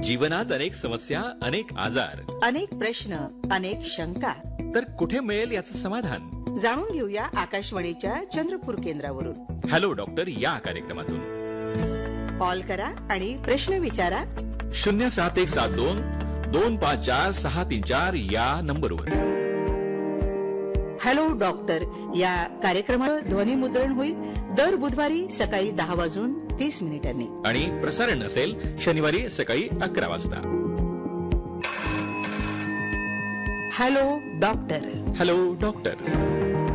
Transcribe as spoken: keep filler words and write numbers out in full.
जीवनात अनेक समस्या, अनेक आजार, अनेक प्रश्न, अनेक शंका. तर कुठे मिळेल याचं समाधान? जाणून घेऊया आकाशवाणीच्या चंद्रपूर केंद्रावरून. हॅलो डॉक्टर या कार्यक्रमातून कॉल करा आणि प्रश्न विचारा. शून्य सात एक सात दोन दोन पाच चार सहा तीन चार या नंबरवर. हॅलो डॉक्टर या कार्यक्रमात ध्वनिमुद्रण होईल दर बुधवारी सकाळी दहा वाजून तीस मिनिटांनी आणि प्रसारण असेल शनिवारी सकाळी अकरा वाजता. Hello doctor. Hello doctor.